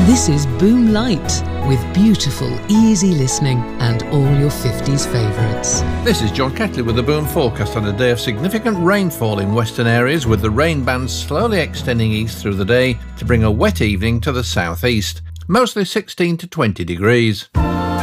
This is Boom Light, with beautiful, easy listening and all your 50s favourites. This is John Ketley with the Boom forecast on a day of significant rainfall in western areas, with the rain band slowly extending east through the day to bring a wet evening to the southeast. Mostly 16 to 20 degrees.